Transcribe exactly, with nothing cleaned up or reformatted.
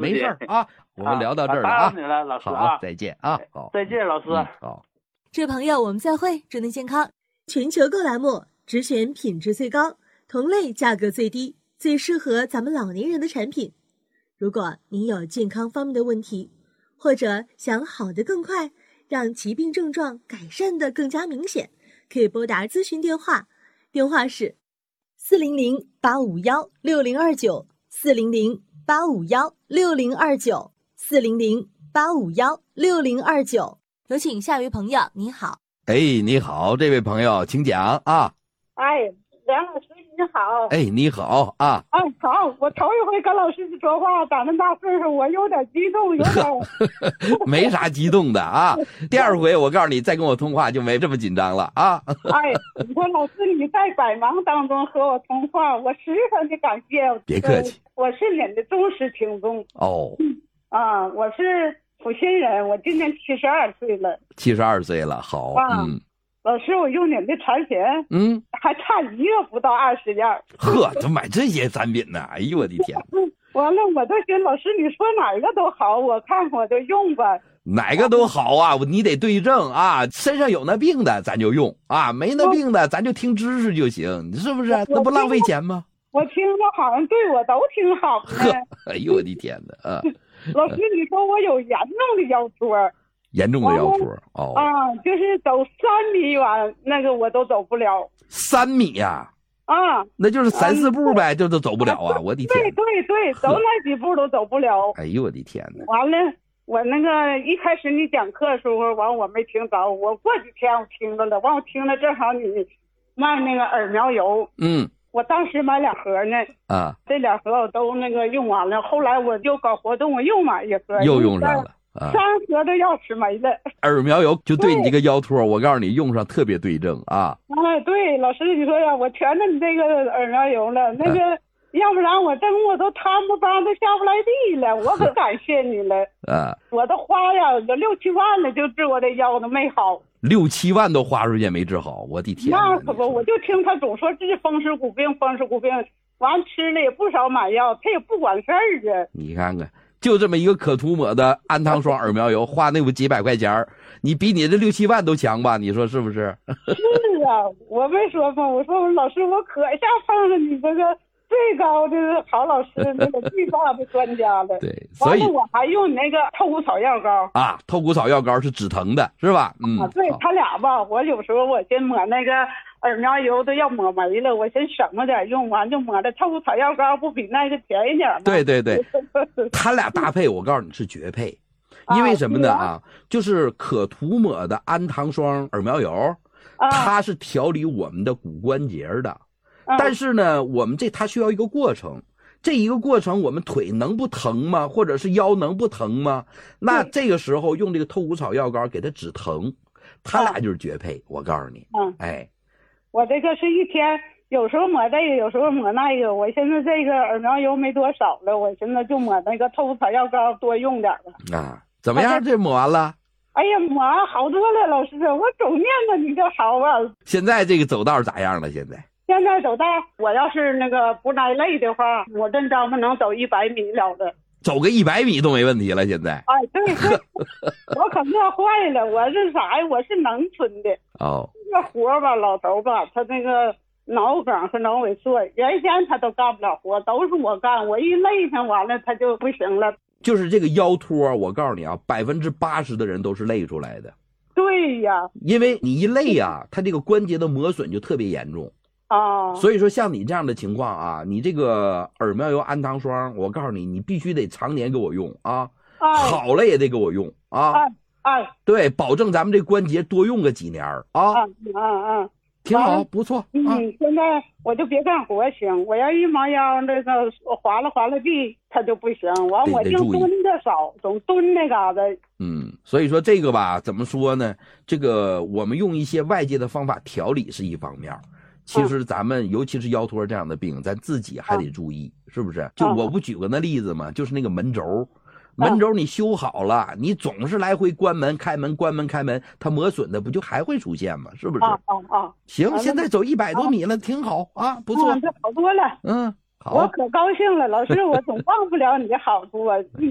没事啊，我们聊到这儿了啊。 打扰你了，老师啊。 好，再见啊。好， 再见，老师。 嗯、好， 这位朋友，我们再会，祝您健康。全球购栏目只选品质最高、同类价格最低、最适合咱们老年人的产品。如果您有健康方面的问题，或者想好得更快，让疾病症状改善的更加明显，可以拨打咨询电话，电话是四零零八五幺六零二九，四零零八五幺六零二九，四零零八五幺六零二九。有请下一位朋友，你好。 哎，你好，这位朋友，请讲啊。 哎，梁老师你好。 哎，你好啊。 哎，好，我头一回跟老师说话，长那么大岁数，我有点激动，有点。 没啥激动的啊。第二回我告诉你，再跟我通话就没这么紧张了啊。 哎，你说老师你在百忙当中和我通话，我十分的感谢。 别客气， 我是您的忠实听众。 哦。 嗯啊，我是阜新人，我今年七十二岁了。 七十二岁了，好。 啊、 嗯。 老师，我用您的产品， 嗯， 还差一个不到二十样。 呵，怎么买这些产品呢？哎呦我的天！ 完了，我都寻老师，你说哪个都好，我看我就用吧。 哪个都好啊，你得对症啊。身上有那病的，咱就用啊；没那病的，咱就听知识就行，你是不是？那不浪费钱吗？ 我听着好像对我都挺好的。 哎呦我的天哪！啊， 老师，你说我有严重的腰托。 严重的腰托哦啊，就是走三米远，那个我都走不了。 三米呀、 啊？啊， 那就是三四步呗，这、嗯、都走不了啊！我的天！ 对对对，走那几步都走不了。 哎呦我的天哪！ 完了，我那个一开始你讲课的时候，完我没听着，我过几天我听着了，完我听了正好你卖那个耳苗油， 嗯， 我当时买两盒呢， 啊， 这两盒我都那个用完了，后来我就搞活动，我又买一盒， 又用上了。啊、 三盒都要吃没了。 耳苗油就对你这个腰托，我告诉你用上特别对症啊！ 哎，对，老师你说呀，我全着你这个耳苗油了，那个、啊、要不然我这我都摊不帮都下不来地了，我可感谢你了。啊，我都花呀，有六七万了，就治我这腰都没好。 六七万都花出去没治好，我的天！ 那可不，我就听他总说治风湿骨病，风湿骨病，完吃了也不少买药，他也不管事儿啊。 你看看。就这么一个可涂抹的安糖霜耳苗油，花那么几百块钱，你比你这六七万都强吧？你说是不是？ 是啊，我没说嘛，我说老师，我可下碰上你这个最高的好老师，那个最大的专家了。 对，所以我还用那个透骨草药膏啊，透骨草药膏是止疼的，是吧？嗯， 啊、对他俩吧，我有时候我先抹那个耳苗油都要抹没了，我先省着点用，完就抹的透骨草药膏，不比那个便宜点吗？对对对，他俩搭配，我告诉你是绝配，因为什么呢啊？就是可涂抹的安糖霜耳苗油，它是调理我们的骨关节的，但是呢，我们这它需要一个过程。这一个过程，我们腿能不疼吗？或者是腰能不疼吗？那这个时候用这个透骨草药膏给它止疼，它俩就是绝配。我告诉你，嗯，哎。 我这个是一天，有时候抹这个，有时候抹那个。我现在这个耳苗油没多少了，我现在就抹那个透骨草药膏多用点了。 啊，怎么样？这抹完了？ 哎呀，抹完好多了，老师，我总念着你这好啊。 现在这个走道咋样了？现在？ 现在走道，我要是那个不挨累的话，我这张不能走一百米了的。 走个一百米都没问题了，现在。 哎，对对，我可乐坏了，我是啥呀？我是农村的。哦。这活吧，老头吧，他那个脑梗和脑萎缩，原先他都干不了活，都是我干。我一累他，完了他就不行了。 就是这个腰托，我告诉你啊，百分之八十的人都是累出来的。 对呀。因为你一累啊，他这个关节的磨损就特别严重。啊，所以说像你这样的情况啊，你这个耳苗油安糖霜，我告诉你，你必须得常年给我用啊，哎、好了也得给我用啊，哎，哎对，保证咱们这关节多用个几年啊，啊啊啊，挺好，不错。 嗯，啊、现在我就别干活行，我要一猫腰那个划拉划拉地，它就不行。完我就蹲的少，总蹲那嘎达。 嗯，所以说这个吧，怎么说呢？这个我们用一些外界的方法调理是一方面。其实咱们尤其是腰托这样的病，咱自己还得注意，是不是？就我不举个那例子嘛，就是那个门轴，门轴你修好了，你总是来回关门开门关门开门，它磨损的不就还会出现吗？是不是？啊啊！行，现在走一百多米了，挺好啊，不错， 这好多了。嗯，好，我可高兴了，老师，我总忘不了你的好处啊。